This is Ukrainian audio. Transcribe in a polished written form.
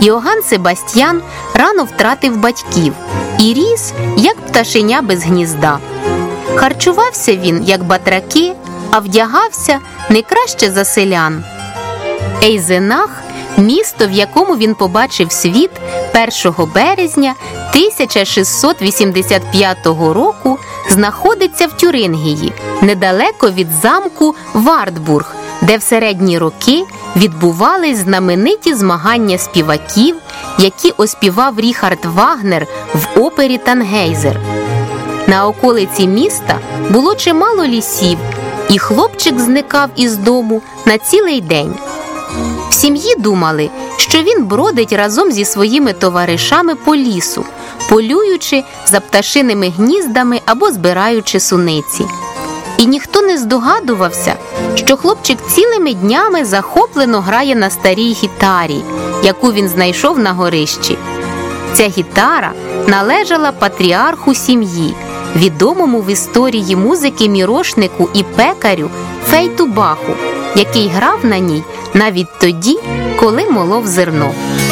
Йоганн Себастьян рано втратив батьків і ріс, як пташеня без гнізда. Харчувався він, як батраки, а вдягався не краще за селян. Ейзенах, місто, в якому він побачив світ 1 березня 1685 року, знаходиться в Тюрингії, недалеко від замку Вартбург, де в середні роки відбувались знамениті змагання співаків, які оспівав Ріхард Вагнер в опері «Тангейзер». На околиці міста було чимало лісів, і хлопчик зникав із дому на цілий день. В сім'ї думали, що він бродить разом зі своїми товаришами по лісу, полюючи за пташиними гніздами або збираючи суниці. І ніхто не здогадувався, що хлопчик цілими днями захоплено грає на старій гітарі, яку він знайшов на горищі. Ця гітара належала патріарху сім'ї, відомому в історії музики мірошнику і пекарю Фейту Баху, який грав на ній навіть тоді, коли молов зерно.